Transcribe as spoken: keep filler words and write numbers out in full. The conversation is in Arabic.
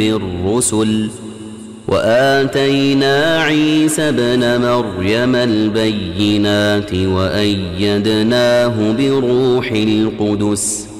بالرسل وآتينا عيسى ابن مريم البينات وأيدناه بروح القدس